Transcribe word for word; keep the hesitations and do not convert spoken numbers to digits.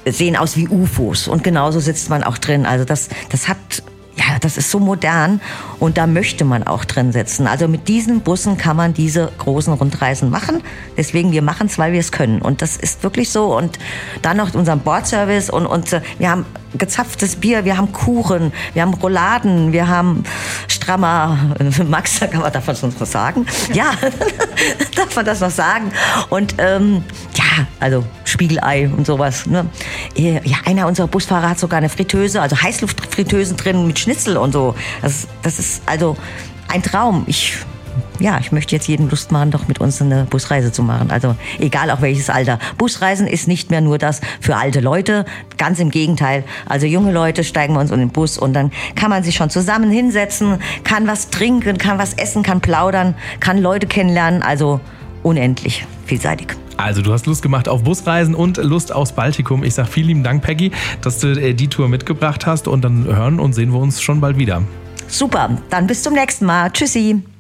sehen aus wie U F Os und genauso sitzt man auch drin. Also das, das hat, ja, das ist so modern und da möchte man auch drin sitzen. Also mit diesen Bussen kann man diese großen Rundreisen machen. Deswegen, wir machen es, weil wir es können. Und das ist wirklich so. Und dann noch unseren Bordservice und, und wir haben gezapftes Bier, wir haben Kuchen, wir haben Rouladen, wir haben Strammer. Max, da kann man davon schon was sagen. Ja, darf man das noch sagen. Und ähm, ja, also Spiegelei und sowas. Ne? Ja, einer unserer Busfahrer hat sogar eine Fritteuse, also Heißluftfritteusen drin mit Schnitzel und so. Das, das ist also ein Traum. Ich, ja, ich möchte jetzt jedem Lust machen, doch mit uns eine Busreise zu machen. Also egal auch welches Alter. Busreisen ist nicht mehr nur das für alte Leute. Ganz im Gegenteil. Also junge Leute steigen bei uns in den Bus und dann kann man sich schon zusammen hinsetzen, kann was trinken, kann was essen, kann plaudern, kann Leute kennenlernen. Also unendlich vielseitig. Also du hast Lust gemacht auf Busreisen und Lust aufs Baltikum. Ich sag vielen lieben Dank, Peggy, dass du die Tour mitgebracht hast und dann hören und sehen wir uns schon bald wieder. Super, dann bis zum nächsten Mal. Tschüssi.